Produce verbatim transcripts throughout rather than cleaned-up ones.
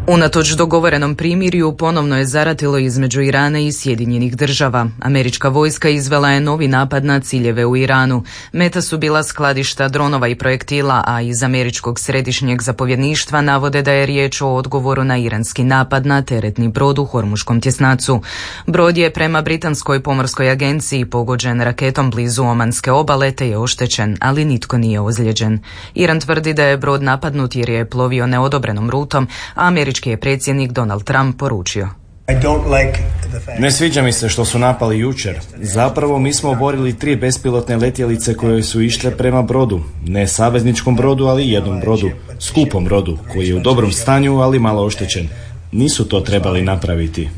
Unatoč dogovorenom primirju ponovno je zaratilo između Irana i Sjedinjenih država. Američka vojska izvela je novi napad na ciljeve u Iranu. Meta su bila skladišta dronova i projektila, a iz američkog središnjeg zapovjedništva navode da je riječ o odgovoru na iranski napad na teretni brod u Hormuškom tjesnacu. Brod je prema britanskoj pomorskoj agenciji pogođen raketom blizu Omanske obale te je oštećen, ali nitko nije ozlijeđen. Iran tvrdi da je brod napadnut jer je plovio neodobrenom rutom, a američki je predsjednik Donald Trump poručio: Ne sviđa mi se što su napali jučer. Zapravo mi smo oborili tri bespilotne letjelice koje su išle prema brodu. Ne savezničkom brodu, ali jednom brodu. Skupom brodu, koji je u dobrom stanju, ali malo oštećen. Nisu to trebali napraviti.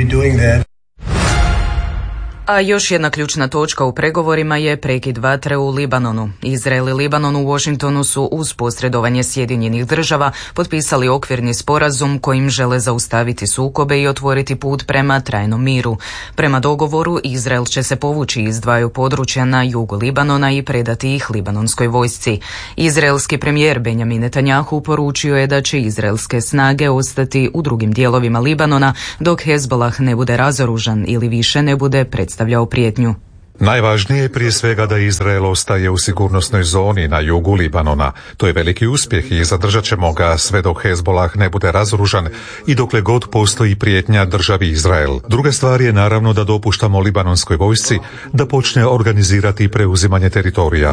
A još jedna ključna točka u pregovorima je prekid vatre u Libanonu. Izrael i Libanon u Washingtonu su uz posredovanje Sjedinjenih država potpisali okvirni sporazum kojim žele zaustaviti sukobe i otvoriti put prema trajnom miru. Prema dogovoru, Izrael će se povući iz dvaju područja na jugu Libanona i predati ih libanonskoj vojsci. Izraelski premijer Benjamin Netanjahu poručio je da će izraelske snage ostati u drugim dijelovima Libanona dok Hezbollah ne bude razoružan ili više ne bude predstavljen prijetnju. Najvažnije je prije svega da Izrael ostaje u sigurnosnoj zoni na jugu Libanona. To je veliki uspjeh i zadržat ćemo ga sve dok Hezbollah ne bude razoružan i dokle god postoji prijetnja državi Izrael. Druga stvar je naravno da dopuštamo libanonskoj vojsci da počne organizirati preuzimanje teritorija.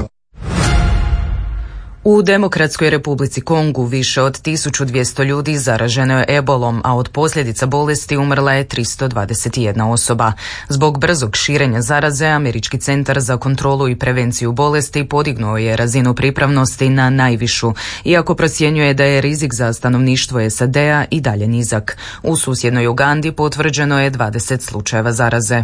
U Demokratskoj Republici Kongu više od tisuću dvjesto ljudi zaraženo je ebolom, a od posljedica bolesti umrla je tristo dvadeset jedna osoba. Zbog brzog širenja zaraze, Američki centar za kontrolu i prevenciju bolesti podignuo je razinu pripravnosti na najvišu, iako procjenjuje da je rizik za stanovništvo S A D-a i dalje nizak. U susjednoj Ugandi potvrđeno je dvadeset slučajeva zaraze.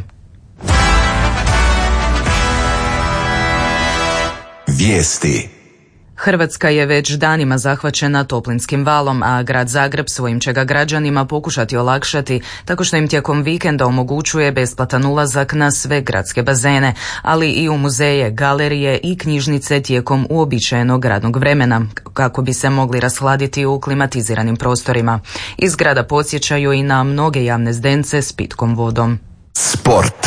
Vijesti. Hrvatska je već danima zahvaćena toplinskim valom, a grad Zagreb svojim će ga građanima pokušati olakšati tako što im tijekom vikenda omogućuje besplatan ulazak na sve gradske bazene, ali i u muzeje, galerije i knjižnice tijekom uobičajenog radnog vremena, kako bi se mogli rashladiti u klimatiziranim prostorima. Iz grada podsjećaju i na mnoge javne zdence s pitkom vodom. Sport.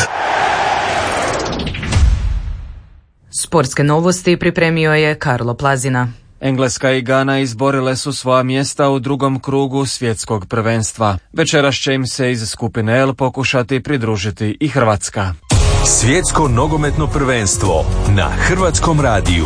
Sportske novosti pripremio je Karlo Plazina. Engleska i Gana izborile su svoja mjesta u drugom krugu svjetskog prvenstva. Večeras će im se iz skupine L pokušati pridružiti i Hrvatska. Svjetsko nogometno prvenstvo na Hrvatskom radiju.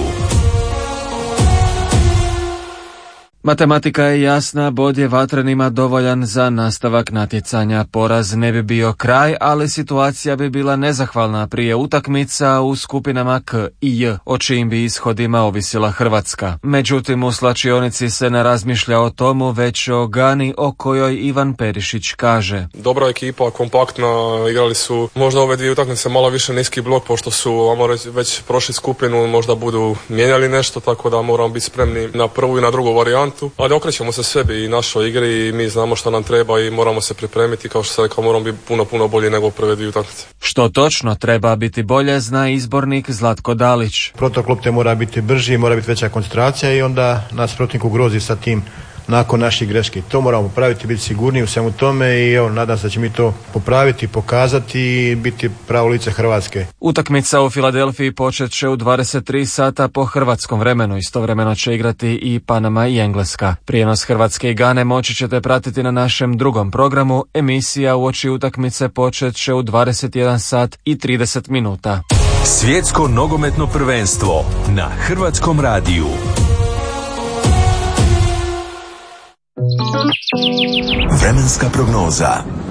Matematika je jasna, bod je Vatrenima dovoljan za nastavak natjecanja. Poraz ne bi bio kraj, ali situacija bi bila nezahvalna prije utakmica u skupinama K i J, o čijim bi ishodima ovisila Hrvatska. Međutim, u slačionici se ne razmišlja o tomu, već o Gani, o kojoj Ivan Perišić kaže: Dobra ekipa, kompaktna, igrali su možda ove dvije utakmice malo više niski blok, pošto su već prošli skupinu, možda budu mijenjali nešto, tako da moramo biti spremni na prvu i na drugu varijantu. Ali okrećemo se sebi i našoj igri i mi znamo što nam treba i moramo se pripremiti, kao što sam rekao, moramo biti puno, puno bolji nego prve dvije utakmice. Što točno treba biti bolje, zna izbornik Zlatko Dalić. Protok te mora biti brži, mora biti veća koncentracija i onda nas protivnik ugrozi sa tim nakon naših greški. To moramo popraviti, biti sigurniji u svemu tome i evo, nadam se da će mi to popraviti, pokazati i biti pravo lice Hrvatske. Utakmica u Filadelfiji počet će u dvadeset tri sata po hrvatskom vremenu. Istovremeno će igrati i Panama i Engleska. Prijenos Hrvatske i Gane moći ćete pratiti na našem drugom programu. Emisija uoči utakmice počet će u dvadeset jedan sat i trideset minuta. Svjetsko nogometno prvenstvo na Hrvatskom radiju. Vremenska prognoza.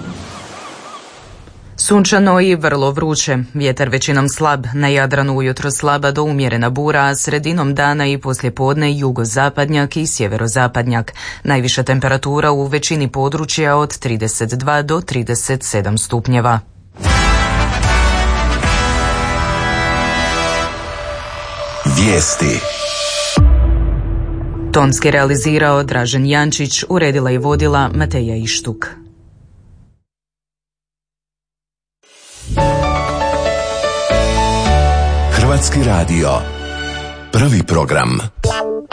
Sunčano i vrlo vruće, vjetar većinom slab, na Jadranu ujutro slaba do umjerena bura, a sredinom dana i poslijepodne jugozapadnjak i sjeverozapadnjak. Najviša temperatura u većini područja od trideset dva do trideset sedam stupnjeva. Vijesti. Tonski realizirao Dražen Jančić, uredila i vodila Mateja Ištuk. Hrvatski radio. Prvi program.